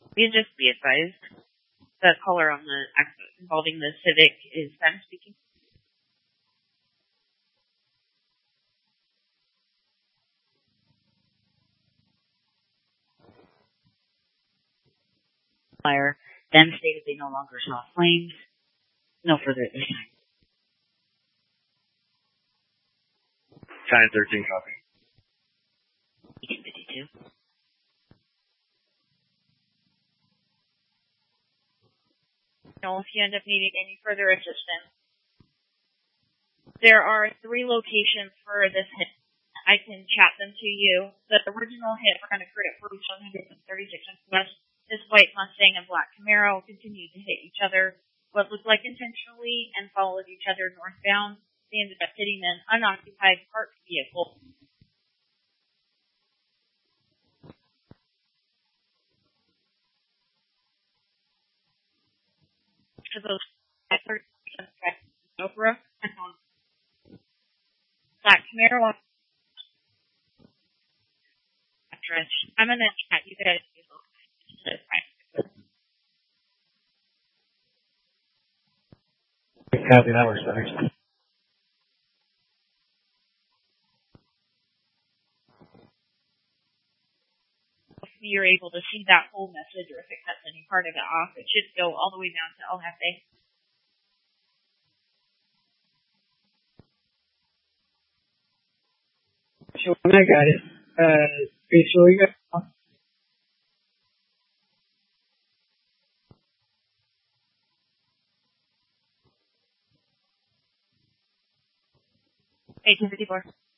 You just be advised. The caller on the accident involving the Civic is Spanish speaking. Fire then stated they no longer saw flames. No further at this time. Sign 13 copy. 1852. If you end up needing any further assistance, there are 3 locations for this hit. I can chat them to you. The original hit ran occurred at 4736 West. This white Mustang and black Camaro continued to hit each other, what looked like intentionally, and followed each other northbound. They ended up hitting an unoccupied parked vehicle. To those Opera and on black Camaro address. I'm gonna chat you guys. Copy, that works better. If you're able to see that whole message, or if it cuts any part of it off, it should go all the way down to El Jefe. So when I got it, so we got. $18.54.